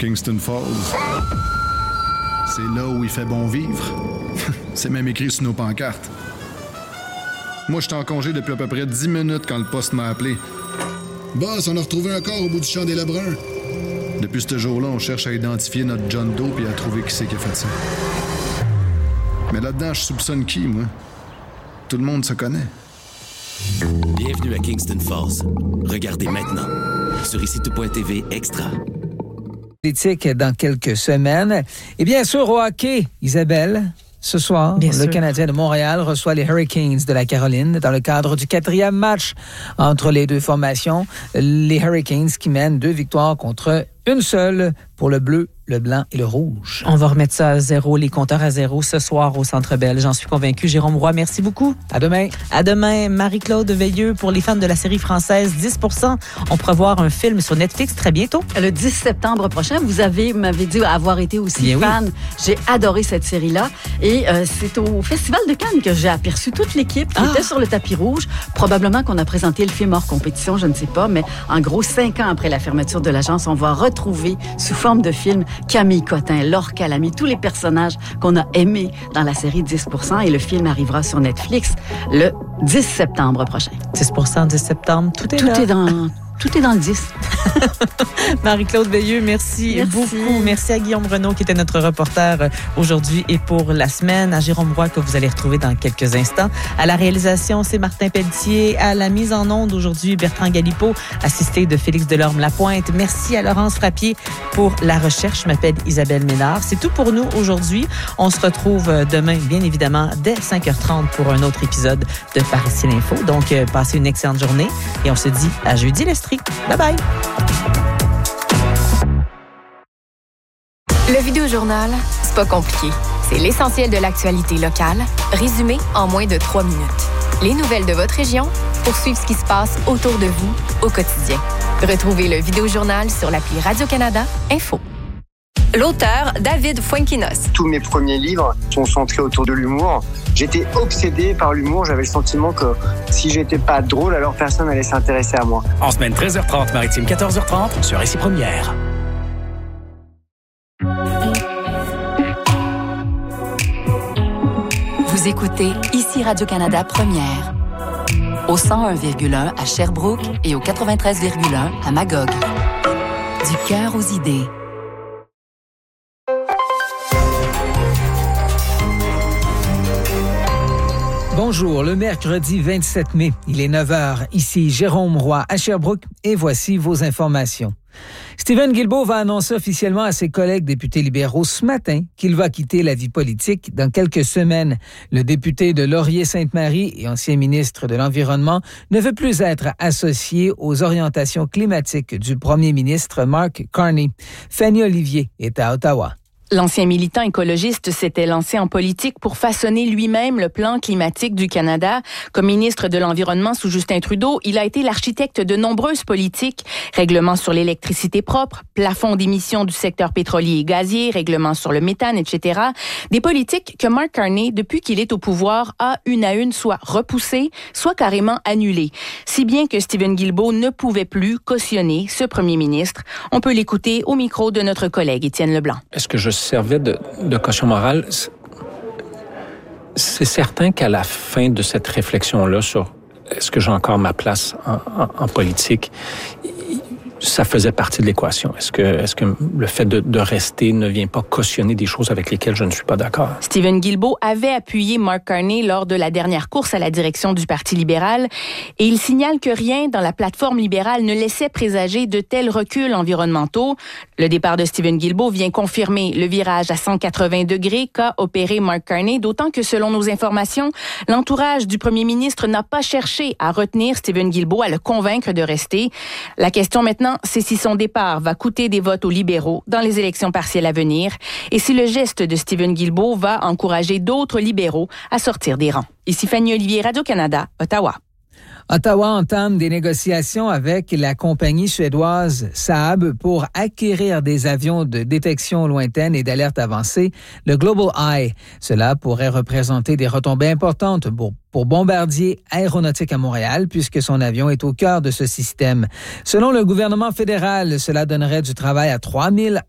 Kingston Falls. C'est là où il fait bon vivre. C'est même écrit sur nos pancartes. Moi, j'étais en congé depuis à peu près 10 minutes quand le poste m'a appelé. Boss, on a retrouvé un corps au bout du champ des Lebrun. Depuis ce jour-là, on cherche à identifier notre John Doe et à trouver qui c'est qui a fait ça. Mais là-dedans, je soupçonne qui, moi? Tout le monde se connaît. Bienvenue à Kingston Falls. Regardez maintenant sur ICTV Extra. Politique dans quelques semaines. Et bien sûr, au hockey, Isabelle, ce soir, le Canadien de Montréal reçoit les Hurricanes de la Caroline dans le cadre du 4e match entre les deux formations. Les Hurricanes qui mènent 2 victoires contre une seule pour le bleu, le blanc et le rouge. On va remettre ça à zéro, les compteurs à zéro ce soir au Centre Bell. J'en suis convaincue. Jérôme Roy, merci beaucoup. À demain. À demain. Marie-Claude Veilleux, pour les fans de la série française 10%, on pourra voir un film sur Netflix très bientôt. Le 10 septembre prochain, m'avez dit avoir été aussi bien fan. Oui. J'ai adoré cette série-là. Et c'est au Festival de Cannes que j'ai aperçu toute l'équipe qui était sur le tapis rouge. Probablement qu'on a présenté le film hors compétition, je ne sais pas. Mais en gros, 5 ans après la fermeture de l'agence, on va retrouver sous forme de film Camille Cotin, Laure Calamy, tous les personnages qu'on a aimés dans la série 10%. Et le film arrivera sur Netflix le 10 septembre prochain. 10%, 10 septembre, tout est là. Tout est dans le 10. Marie-Claude Veilleux, merci beaucoup. Merci à Guillaume Renaud qui était notre reporter aujourd'hui et pour la semaine. À Jérôme Roy que vous allez retrouver dans quelques instants. À la réalisation, c'est Martin Pelletier. À la mise en onde aujourd'hui, Bertrand Galipeau, assisté de Félix Delorme-Lapointe. Merci à Laurence Frappier pour la recherche. Je m'appelle Isabelle Ménard. C'est tout pour nous aujourd'hui. On se retrouve demain, bien évidemment, dès 5h30 pour un autre épisode de Par ici l'info. Donc, passez une excellente journée et on se dit à jeudi l'Estrie. Bye bye. Le Vidéojournal, c'est pas compliqué. C'est l'essentiel de l'actualité locale, résumé en moins de 3 minutes. Les nouvelles de votre région pour suivre ce qui se passe autour de vous au quotidien. Retrouvez le Vidéojournal sur l'appli Radio-Canada Info. L'auteur, David Fuenquinos. Tous mes premiers livres sont centrés autour de l'humour. J'étais obsédé par l'humour. J'avais le sentiment que si j'étais pas drôle, alors personne n'allait s'intéresser à moi. En semaine 13h30, maritime 14h30, sur Ici Première. Vous écoutez Ici Radio-Canada Première. Au 101,1 à Sherbrooke et au 93,1 à Magog. Du cœur aux idées. Bonjour, le mercredi 27 mai, il est 9h. Ici Jérôme Roy à Sherbrooke et voici vos informations. Stephen Guilbeault va annoncer officiellement à ses collègues députés libéraux ce matin qu'il va quitter la vie politique dans quelques semaines. Le député de Laurier-Sainte-Marie et ancien ministre de l'Environnement ne veut plus être associé aux orientations climatiques du premier ministre Mark Carney. Fanny Olivier est à Ottawa. L'ancien militant écologiste s'était lancé en politique pour façonner lui-même le plan climatique du Canada. Comme ministre de l'Environnement sous Justin Trudeau, il a été l'architecte de nombreuses politiques. Règlements sur l'électricité propre, plafond d'émissions du secteur pétrolier et gazier, règlements sur le méthane, etc. Des politiques que Mark Carney, depuis qu'il est au pouvoir, a une à une soit repoussées, soit carrément annulées. Si bien que Stephen Guilbeault ne pouvait plus cautionner ce premier ministre. On peut l'écouter au micro de notre collègue Étienne Leblanc. Est-ce que je servait de caution morale? C'est certain qu'à la fin de cette réflexion-là sur est-ce que j'ai encore ma place en politique, ça faisait partie de l'équation. Est-ce que le fait de rester ne vient pas cautionner des choses avec lesquelles je ne suis pas d'accord? Stephen Guilbeault avait appuyé Mark Carney lors de la dernière course à la direction du Parti libéral et il signale que rien dans la plateforme libérale ne laissait présager de tels reculs environnementaux. Le départ de Stephen Guilbeault vient confirmer le virage à 180 degrés qu'a opéré Mark Carney, d'autant que selon nos informations, l'entourage du premier ministre n'a pas cherché à retenir Stephen Guilbeault, à le convaincre de rester. La question maintenant, c'est si son départ va coûter des votes aux libéraux dans les élections partielles à venir et si le geste de Stephen Guilbeault va encourager d'autres libéraux à sortir des rangs. Ici Fanny Olivier, Radio-Canada, Ottawa. Ottawa entame des négociations avec la compagnie suédoise Saab pour acquérir des avions de détection lointaine et d'alerte avancée, le Global Eye. Cela pourrait représenter des retombées importantes pour Bombardier Aéronautique à Montréal, puisque son avion est au cœur de ce système. Selon le gouvernement fédéral, cela donnerait du travail à 3000